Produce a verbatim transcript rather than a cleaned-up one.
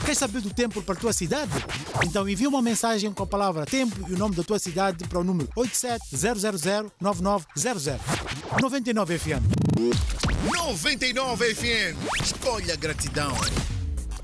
Quer saber do tempo para a tua cidade? Então envia uma mensagem com a palavra tempo e o nome da tua cidade para o número oito sete zero zero zero nove nove zero zero. noventa e nove F M. noventa e nove F M. Escolha gratidão.